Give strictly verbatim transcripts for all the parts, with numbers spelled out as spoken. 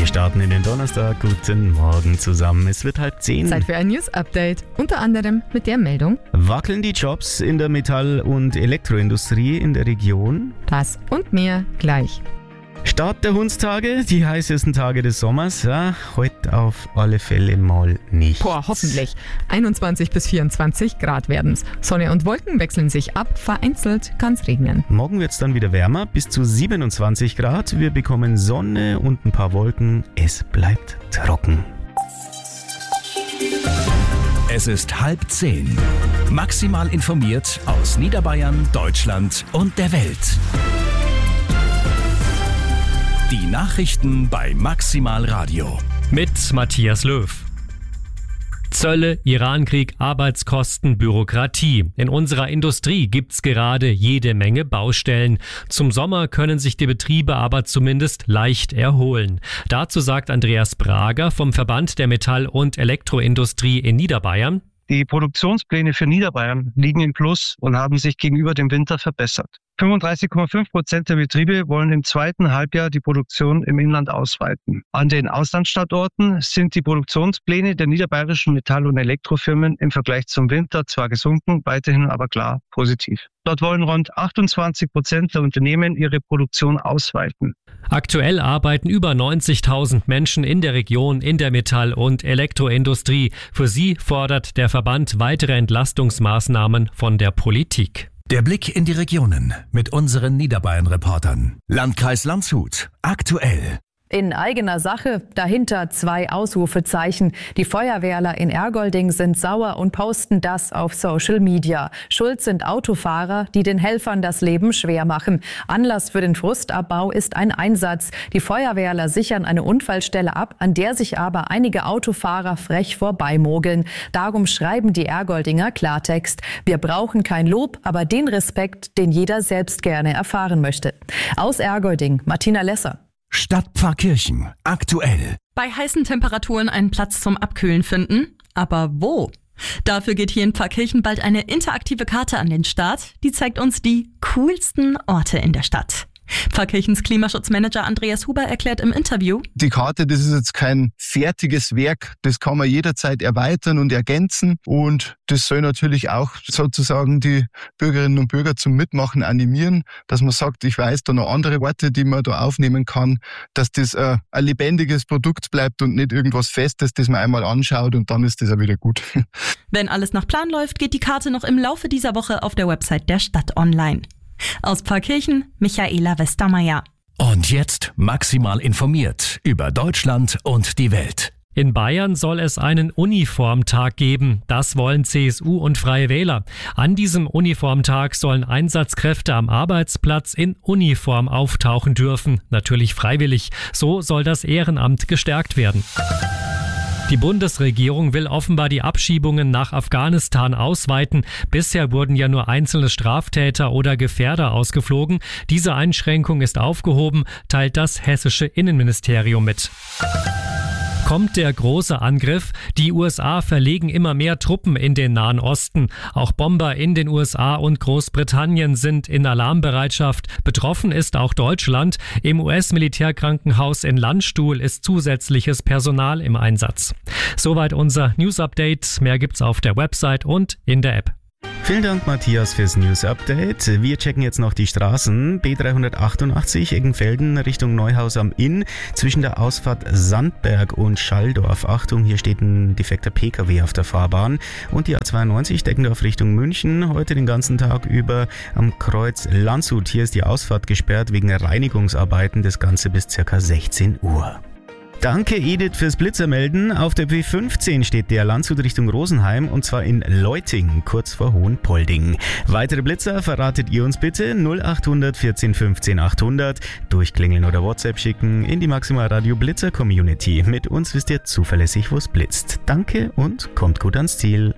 Wir starten in den Donnerstag. Guten Morgen zusammen. Es wird halb zehn. Zeit für ein News-Update. Unter anderem mit der Meldung: Wackeln die Jobs in der Metall- und Elektroindustrie in der Region? Das und mehr gleich. Start der Hundstage, die heißesten Tage des Sommers. Ja, heute auf alle Fälle mal nicht. Boah, hoffentlich. einundzwanzig bis vierundzwanzig Grad werden's. Sonne und Wolken wechseln sich ab. Vereinzelt kann's regnen. Morgen wird's dann wieder wärmer, bis zu siebenundzwanzig Grad. Wir bekommen Sonne und ein paar Wolken. Es bleibt trocken. Es ist halb zehn. Maximal informiert aus Niederbayern, Deutschland und der Welt. Die Nachrichten bei Maximal Radio. Mit Matthias Löw. Zölle, Irankrieg, Arbeitskosten, Bürokratie. In unserer Industrie gibt's gerade jede Menge Baustellen. Zum Sommer können sich die Betriebe aber zumindest leicht erholen. Dazu sagt Andreas Brager vom Verband der Metall- und Elektroindustrie in Niederbayern: Die Produktionspläne für Niederbayern liegen im Plus und haben sich gegenüber dem Winter verbessert. fünfunddreißig Komma fünf Prozent der Betriebe wollen im zweiten Halbjahr die Produktion im Inland ausweiten. An den Auslandsstandorten sind die Produktionspläne der niederbayerischen Metall- und Elektrofirmen im Vergleich zum Winter zwar gesunken, weiterhin aber klar positiv. Dort wollen rund achtundzwanzig Prozent der Unternehmen ihre Produktion ausweiten. Aktuell arbeiten über neunzigtausend Menschen in der Region in der Metall- und Elektroindustrie. Für sie fordert der Verband weitere Entlastungsmaßnahmen von der Politik. Der Blick in die Regionen mit unseren Niederbayern-Reportern. Landkreis Landshut. Aktuell. In eigener Sache, dahinter zwei Ausrufezeichen. Die Feuerwehrler in Ergolding sind sauer und posten das auf Social Media. Schuld sind Autofahrer, die den Helfern das Leben schwer machen. Anlass für den Frustabbau ist ein Einsatz. Die Feuerwehrler sichern eine Unfallstelle ab, an der sich aber einige Autofahrer frech vorbeimogeln. Darum schreiben die Ergoldinger Klartext: Wir brauchen kein Lob, aber den Respekt, den jeder selbst gerne erfahren möchte. Aus Ergolding, Martina Lesser. Stadtpfarrkirchen. Aktuell. Bei heißen Temperaturen einen Platz zum Abkühlen finden? Aber wo? Dafür geht hier in Pfarrkirchen bald eine interaktive Karte an den Start. Die zeigt uns die coolsten Orte in der Stadt. Pfarrkirchens Klimaschutzmanager Andreas Huber erklärt im Interview: Die Karte, das ist jetzt kein fertiges Werk, das kann man jederzeit erweitern und ergänzen, und das soll natürlich auch sozusagen die Bürgerinnen und Bürger zum Mitmachen animieren, dass man sagt, ich weiß da noch andere Orte, die man da aufnehmen kann, dass das äh, ein lebendiges Produkt bleibt und nicht irgendwas Festes, das man einmal anschaut und dann ist das auch wieder gut. Wenn alles nach Plan läuft, geht die Karte noch im Laufe dieser Woche auf der Website der Stadt online. Aus Pfarrkirchen, Michaela Westermeier. Und jetzt maximal informiert über Deutschland und die Welt. In Bayern soll es einen Uniformtag geben. Das wollen C S U und Freie Wähler. An diesem Uniformtag sollen Einsatzkräfte am Arbeitsplatz in Uniform auftauchen dürfen. Natürlich freiwillig. So soll das Ehrenamt gestärkt werden. Die Bundesregierung will offenbar die Abschiebungen nach Afghanistan ausweiten. Bisher wurden ja nur einzelne Straftäter oder Gefährder ausgeflogen. Diese Einschränkung ist aufgehoben, teilt das hessische Innenministerium mit. Kommt der große Angriff? Die U S A verlegen immer mehr Truppen in den Nahen Osten. Auch Bomber in den U S A und Großbritannien sind in Alarmbereitschaft. Betroffen ist auch Deutschland. Im U S-Militärkrankenhaus in Landstuhl ist zusätzliches Personal im Einsatz. Soweit unser News-Update. Mehr gibt's auf der Website und in der App. Vielen Dank, Matthias, fürs News-Update. Wir checken jetzt noch die Straßen. B dreihundertachtundachtzig Eggenfelden Richtung Neuhaus am Inn zwischen der Ausfahrt Sandberg und Schalldorf. Achtung, hier steht ein defekter P K W auf der Fahrbahn. Und die A zweiundneunzig Deggendorf Richtung München heute den ganzen Tag über am Kreuz Landshut. Hier ist die Ausfahrt gesperrt wegen Reinigungsarbeiten. Das Ganze bis ca. sechzehn Uhr. Danke Edith fürs Blitzermelden. Auf der B fünfzehn steht der Landshut Richtung Rosenheim und zwar in Leuting, kurz vor Hohenpolding. Weitere Blitzer verratet ihr uns bitte null achthundert vierzehn fünfzehn achthundert. Durchklingeln oder WhatsApp schicken in die Maximal Radio Blitzer Community. Mit uns wisst ihr zuverlässig, wo es blitzt. Danke und kommt gut ans Ziel.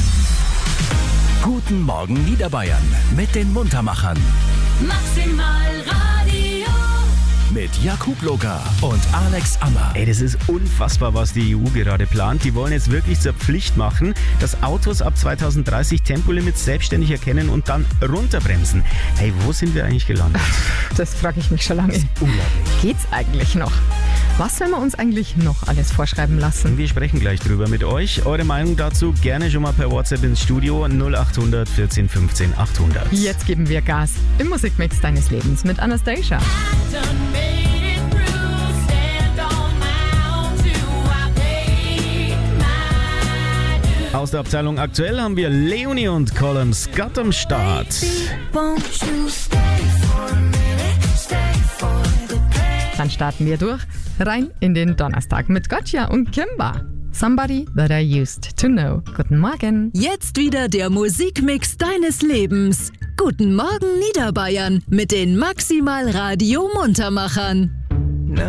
Guten Morgen Niederbayern mit den Muntermachern. Maximal Radio. Mit Jakub Locker und Alex Ammer. Ey, das ist unfassbar, was die E U gerade plant. Die wollen jetzt wirklich zur Pflicht machen, dass Autos ab zweitausenddreißig Tempolimits selbstständig erkennen und dann runterbremsen. Hey, wo sind wir eigentlich gelandet? Das frage ich mich schon lange. Das ist unglaublich. Geht's eigentlich noch? Was sollen wir uns eigentlich noch alles vorschreiben lassen? Wir sprechen gleich drüber mit euch. Eure Meinung dazu gerne schon mal per WhatsApp ins Studio null acht hundert vierzehn fünfzehn achthundert. Jetzt geben wir Gas im Musikmix deines Lebens mit Anastasia. Aus der Abteilung Aktuell haben wir Leonie und Colin Scott am Start. Dann starten wir durch, rein in den Donnerstag mit Gotcha und Kimba. Somebody that I used to know. Guten Morgen. Jetzt wieder der Musikmix deines Lebens. Guten Morgen Niederbayern mit den Maximal Radio Muntermachern.